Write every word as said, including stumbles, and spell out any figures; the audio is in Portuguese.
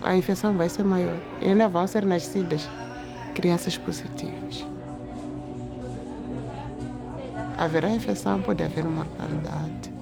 a infecção vai ser maior. E ainda vão ser nascidas crianças positivas. Haverá infecção, pode haver mortalidade.